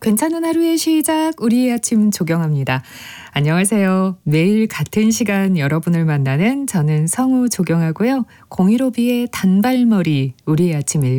괜찮은 하루의 시작, 우리의 아침 조경합니다. 안녕하세요. 매일 같은 시간 여러분을 만나는 저는 성우 조경하고요. 015B의 단발머리, 우리의 아침